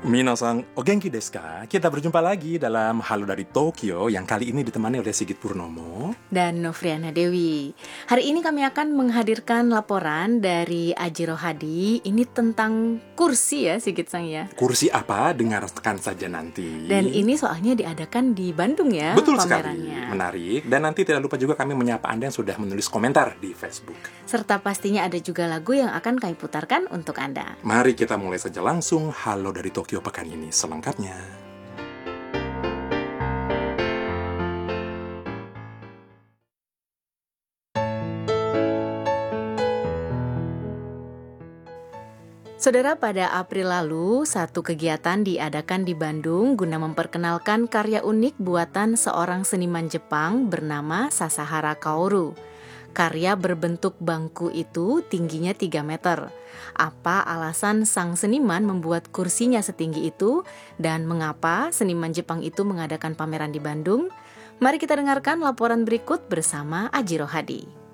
Minasan, o genki desu ka? Kita berjumpa lagi dalam Halo dari Tokyo yang kali ini ditemani oleh Sigit Purnomo dan Novriana Dewi. Hari ini kami akan menghadirkan laporan dari Ajiro Hadi. Ini tentang kursi ya, Sigit Sang ya. Kursi apa? Dengarkan saja nanti. Dan ini soalnya diadakan di Bandung ya. Betul pamerannya. Sekali, menarik. Dan nanti tidak lupa juga kami menyapa Anda yang sudah menulis komentar di Facebook. Serta pastinya ada juga lagu yang akan kami putarkan untuk Anda. Mari kita mulai saja langsung Halo dari Tokyo pekan ini selengkapnya. Saudara, pada April lalu, satu kegiatan diadakan di Bandung guna memperkenalkan karya unik buatan seorang seniman Jepang bernama Sasahara Kaoru. Karya berbentuk bangku itu tingginya 3 meter. Apa alasan sang seniman membuat kursinya setinggi itu dan mengapa seniman Jepang itu mengadakan pameran di Bandung? Mari kita dengarkan laporan berikut bersama Ajiro Hadi.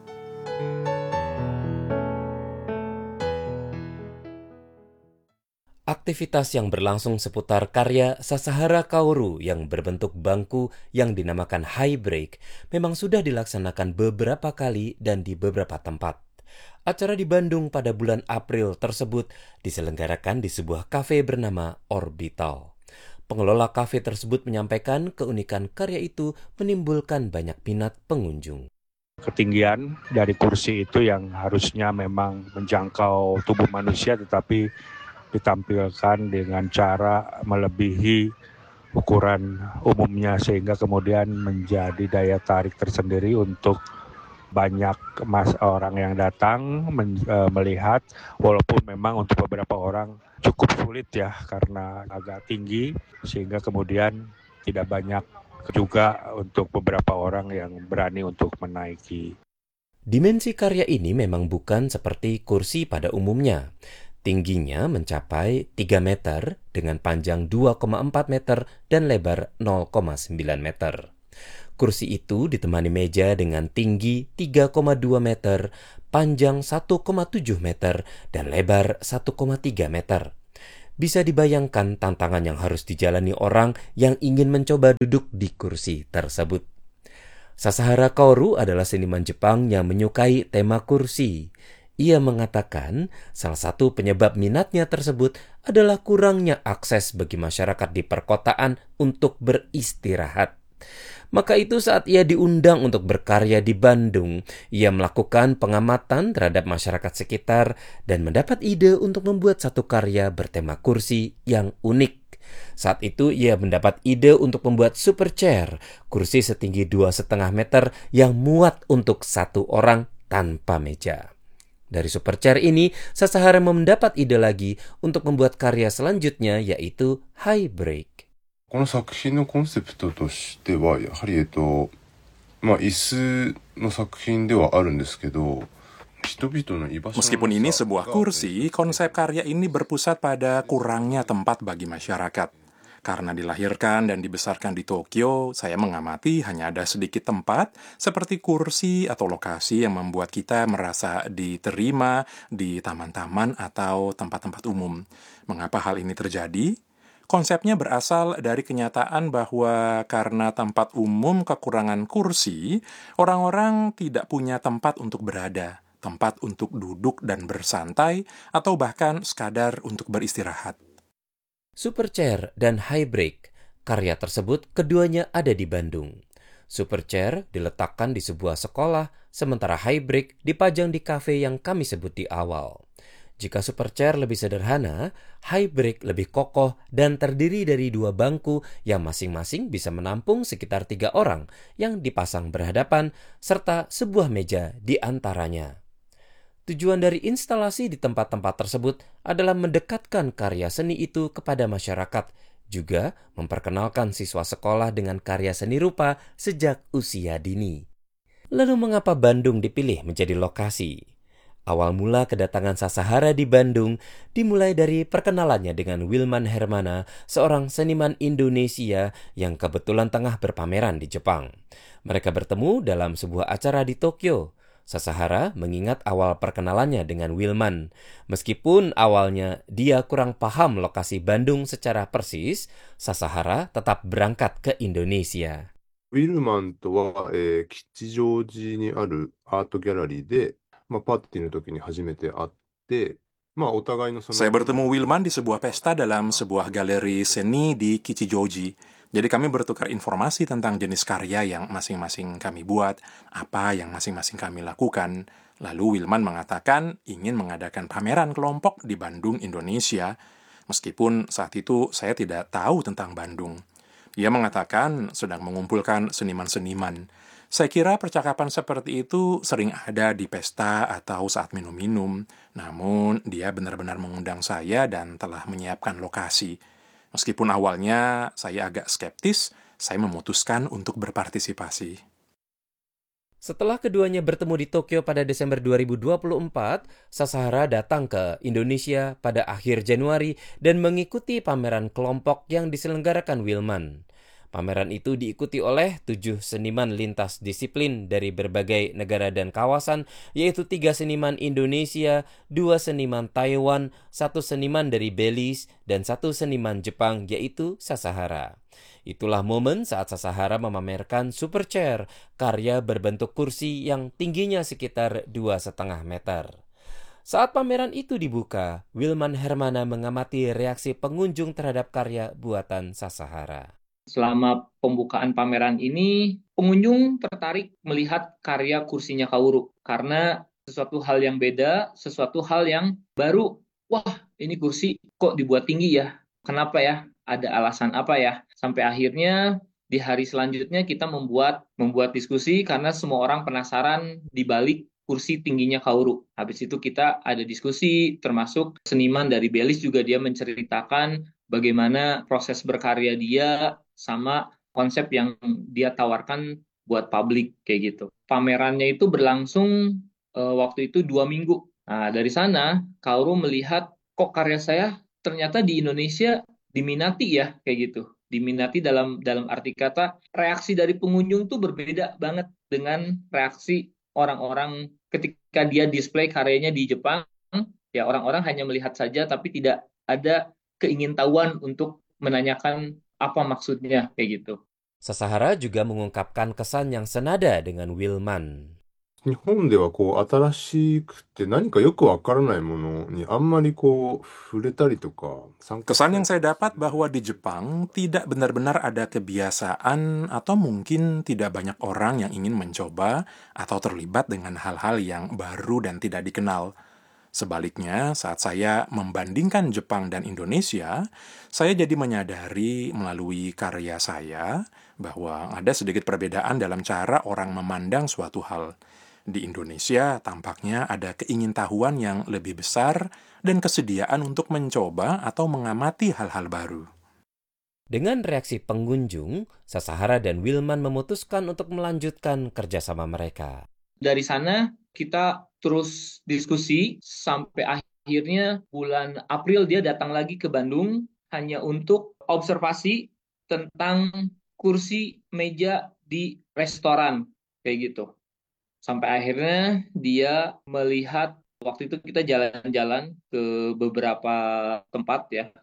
Aktivitas yang berlangsung seputar karya Sasahara Kaoru yang berbentuk bangku yang dinamakan high break memang sudah dilaksanakan beberapa kali dan di beberapa tempat. Acara di Bandung pada bulan April tersebut diselenggarakan di sebuah kafe bernama Orbital. Pengelola kafe tersebut menyampaikan keunikan karya itu menimbulkan banyak minat pengunjung. Ketinggian dari kursi itu yang harusnya memang menjangkau tubuh manusia tetapi ditampilkan dengan cara melebihi ukuran umumnya sehingga kemudian menjadi daya tarik tersendiri untuk banyak orang yang datang melihat, walaupun memang untuk beberapa orang cukup sulit ya karena agak tinggi sehingga kemudian tidak banyak juga untuk beberapa orang yang berani untuk menaiki. Dimensi karya ini memang bukan seperti kursi pada umumnya. Tingginya mencapai 3 meter dengan panjang 2,4 meter dan lebar 0,9 meter. Kursi itu ditemani meja dengan tinggi 3,2 meter, panjang 1,7 meter, dan lebar 1,3 meter. Bisa dibayangkan tantangan yang harus dijalani orang yang ingin mencoba duduk di kursi tersebut. Sasahara Kaoru adalah seniman Jepang yang menyukai tema kursi. Ia mengatakan salah satu penyebab minatnya tersebut adalah kurangnya akses bagi masyarakat di perkotaan untuk beristirahat. Maka itu saat ia diundang untuk berkarya di Bandung, ia melakukan pengamatan terhadap masyarakat sekitar dan mendapat ide untuk membuat satu karya bertema kursi yang unik. Saat itu ia mendapat ide untuk membuat super chair, kursi setinggi 2,5 meter yang muat untuk satu orang tanpa meja. Dari super chair ini, Sasahara mendapat ide lagi untuk membuat karya selanjutnya yaitu high break. この作品のコンセプトとしてはやはり椅子の作品ではあるんですけど、 Meskipun ini sebuah kursi, konsep karya ini berpusat pada kurangnya tempat bagi masyarakat. Karena dilahirkan dan dibesarkan di Tokyo, saya mengamati hanya ada sedikit tempat seperti kursi atau lokasi yang membuat kita merasa diterima di taman-taman atau tempat-tempat umum. Mengapa hal ini terjadi? Konsepnya berasal dari kenyataan bahwa karena tempat umum kekurangan kursi, orang-orang tidak punya tempat untuk berada, tempat untuk duduk dan bersantai, atau bahkan sekadar untuk beristirahat. Super chair dan high break, karya tersebut keduanya ada di Bandung. Super chair diletakkan di sebuah sekolah, sementara high break dipajang di kafe yang kami sebut di awal. Jika super chair lebih sederhana, high break lebih kokoh dan terdiri dari 2 bangku yang masing-masing bisa menampung sekitar 3 orang yang dipasang berhadapan, serta sebuah meja di antaranya. Tujuan dari instalasi di tempat-tempat tersebut adalah mendekatkan karya seni itu kepada masyarakat, juga memperkenalkan siswa sekolah dengan karya seni rupa sejak usia dini. Lalu mengapa Bandung dipilih menjadi lokasi? Awal mula kedatangan Sasahara di Bandung dimulai dari perkenalannya dengan Wilman Hermana, seorang seniman Indonesia yang kebetulan tengah berpameran di Jepang. Mereka bertemu dalam sebuah acara di Tokyo. Sasahara mengingat awal perkenalannya dengan Wilman. Meskipun awalnya dia kurang paham lokasi Bandung secara persis, Sasahara tetap berangkat ke Indonesia. ウィルマンとは、吉祥寺にあるアートギャラリーで、パーティーの時に初めて会って、お互いのその、 Saya bertemu Wilman di sebuah pesta dalam sebuah galeri seni di Kichijoji. Jadi kami bertukar informasi tentang jenis karya yang masing-masing kami buat, apa yang masing-masing kami lakukan. Lalu Wilman mengatakan ingin mengadakan pameran kelompok di Bandung, Indonesia. Meskipun saat itu saya tidak tahu tentang Bandung. Ia mengatakan sedang mengumpulkan seniman-seniman. Saya kira percakapan seperti itu sering ada di pesta atau saat minum-minum. Namun, dia benar-benar mengundang saya dan telah menyiapkan lokasi. Meskipun awalnya saya agak skeptis, saya memutuskan untuk berpartisipasi. Setelah keduanya bertemu di Tokyo pada Desember 2024, Sasahara datang ke Indonesia pada akhir Januari dan mengikuti pameran kelompok yang diselenggarakan Wilman. Pameran itu diikuti oleh 7 seniman lintas disiplin dari berbagai negara dan kawasan, yaitu 3 seniman Indonesia, 2 seniman Taiwan, 1 seniman dari Belize, dan 1 seniman Jepang, yaitu Sasahara. Itulah momen saat Sasahara memamerkan Superchair, karya berbentuk kursi yang tingginya sekitar 2,5 meter. Saat pameran itu dibuka, Wilman Hermana mengamati reaksi pengunjung terhadap karya buatan Sasahara. Selama pembukaan pameran ini, pengunjung tertarik melihat karya kursinya Kaoru karena sesuatu hal yang beda, sesuatu hal yang baru. Wah, ini kursi kok dibuat tinggi ya? Kenapa ya? Ada alasan apa ya? Sampai akhirnya di hari selanjutnya kita membuat diskusi karena semua orang penasaran di balik kursi tingginya Kaoru. Habis itu kita ada diskusi, termasuk seniman dari Belize juga dia menceritakan bagaimana proses berkarya dia sama konsep yang dia tawarkan buat publik kayak gitu. Pamerannya itu berlangsung waktu itu 2 minggu. Nah, dari sana Kaoru melihat kok karya saya ternyata di Indonesia diminati ya kayak gitu. Diminati dalam arti kata reaksi dari pengunjung tuh berbeda banget dengan reaksi orang-orang ketika dia display karyanya di Jepang. Ya orang-orang hanya melihat saja tapi tidak ada keingintahuan untuk menanyakan apa maksudnya kayak gitu. Sasahara juga mengungkapkan kesan yang senada dengan Wilman. 日本では新しくて何かよくわからないものにあんまり触れたりとか参加 Kesan yang saya dapat bahwa di Jepang tidak benar-benar ada kebiasaan atau mungkin tidak banyak orang yang ingin mencoba atau terlibat dengan hal-hal yang baru dan tidak dikenal. Sebaliknya, saat saya membandingkan Jepang dan Indonesia, saya jadi menyadari melalui karya saya bahwa ada sedikit perbedaan dalam cara orang memandang suatu hal. Di Indonesia, tampaknya ada keingintahuan yang lebih besar dan kesediaan untuk mencoba atau mengamati hal-hal baru. Dengan reaksi pengunjung, Sasahara dan Wilman memutuskan untuk melanjutkan kerjasama mereka. Dari sana, kita terus diskusi sampai akhirnya bulan April dia datang lagi ke Bandung hanya untuk observasi tentang kursi meja di restoran kayak gitu. Sampai akhirnya dia melihat waktu itu kita jalan-jalan ke beberapa tempat ya,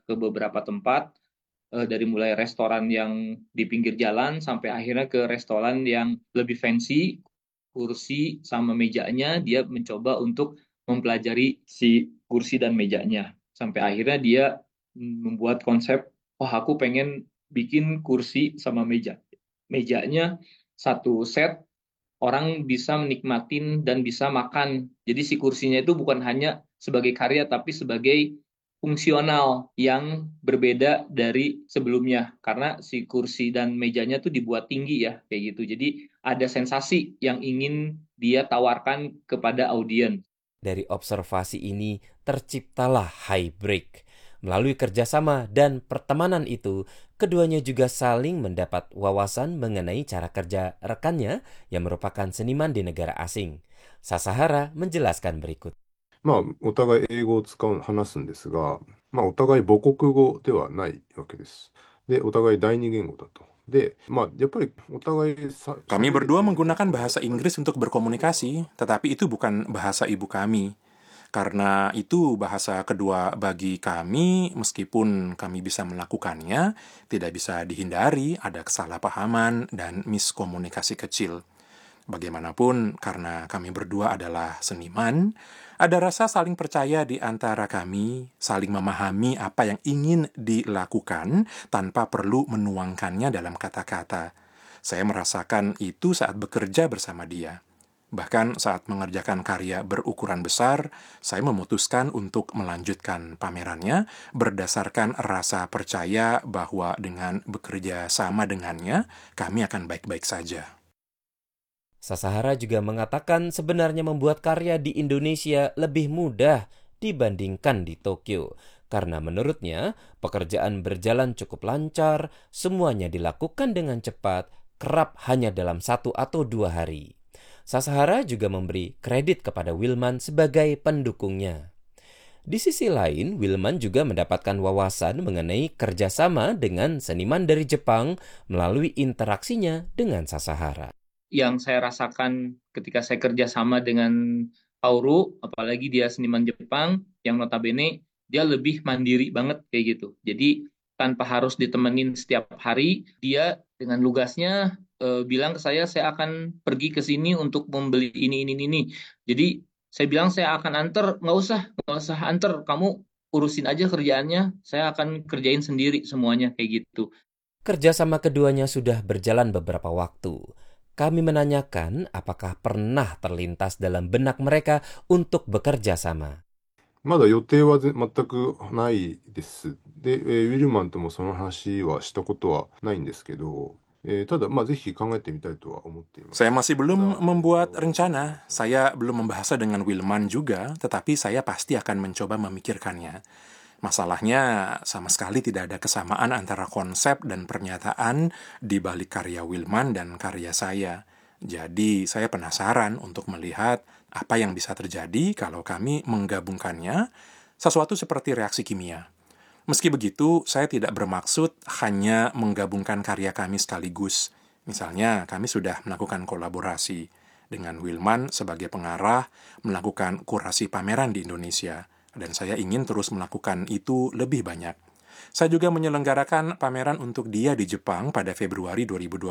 dari mulai restoran yang di pinggir jalan sampai akhirnya ke restoran yang lebih fancy. Kursi sama mejanya dia mencoba untuk mempelajari si kursi dan mejanya. Sampai akhirnya dia membuat konsep, aku pengen bikin kursi sama meja. Mejanya satu set, orang bisa menikmatin dan bisa makan. Jadi si kursinya itu bukan hanya sebagai karya, tapi sebagai fungsional yang berbeda dari sebelumnya. Karena si kursi dan mejanya tuh dibuat tinggi ya, kayak gitu. Jadi ada sensasi yang ingin dia tawarkan kepada audiens. Dari observasi ini terciptalah High Break. Melalui kerjasama dan pertemanan itu, keduanya juga saling mendapat wawasan mengenai cara kerja rekannya yang merupakan seniman di negara asing. Sasahara menjelaskan berikut. お互い英語を話すんですが、お互い母国語ではないわけです。で、お互い第二言語だと。 で、やっぱりお互い Kami berdua menggunakan bahasa Inggris untuk berkomunikasi, tetapi itu bukan bahasa ibu kami. Karena itu bahasa kedua bagi kami, meskipun kami bisa melakukannya, tidak bisa dihindari ada kesalahpahaman dan miskomunikasi kecil. Bagaimanapun, karena kami berdua adalah seniman, ada rasa saling percaya di antara kami, saling memahami apa yang ingin dilakukan tanpa perlu menuangkannya dalam kata-kata. Saya merasakan itu saat bekerja bersama dia. Bahkan saat mengerjakan karya berukuran besar, saya memutuskan untuk melanjutkan pamerannya berdasarkan rasa percaya bahwa dengan bekerja sama dengannya, kami akan baik-baik saja. Sasahara juga mengatakan sebenarnya membuat karya di Indonesia lebih mudah dibandingkan di Tokyo. Karena menurutnya, pekerjaan berjalan cukup lancar, semuanya dilakukan dengan cepat, kerap hanya dalam 1 atau 2 hari. Sasahara juga memberi kredit kepada Wilman sebagai pendukungnya. Di sisi lain, Wilman juga mendapatkan wawasan mengenai kerjasama dengan seniman dari Jepang melalui interaksinya dengan Sasahara. Yang saya rasakan ketika saya kerja sama dengan Kaoru, apalagi dia seniman Jepang, yang notabene dia lebih mandiri banget kayak gitu. Jadi tanpa harus ditemenin setiap hari, dia dengan lugasnya bilang ke saya akan pergi ke sini untuk membeli ini. Jadi saya bilang saya akan anter, nggak usah anter, kamu urusin aja kerjaannya, saya akan kerjain sendiri semuanya kayak gitu. Kerjasama keduanya sudah berjalan beberapa waktu. Kami menanyakan apakah pernah terlintas dalam benak mereka untuk bekerja sama. まだ予定は全くないです。で、ウィルマンともその話はしたことはないんですけど、ただ、ぜひ考えてみたいとは思っています。 Saya masih belum membuat rencana. Saya belum membahasnya dengan Wilman juga, tetapi saya pasti akan mencoba memikirkannya. Masalahnya, sama sekali tidak ada kesamaan antara konsep dan pernyataan di balik karya Wilman dan karya saya. Jadi, saya penasaran untuk melihat apa yang bisa terjadi kalau kami menggabungkannya, sesuatu seperti reaksi kimia. Meski begitu, saya tidak bermaksud hanya menggabungkan karya kami sekaligus. Misalnya, kami sudah melakukan kolaborasi dengan Wilman sebagai pengarah, melakukan kurasi pameran di Indonesia. Dan saya ingin terus melakukan itu lebih banyak. Saya juga menyelenggarakan pameran untuk dia di Jepang pada Februari 2020.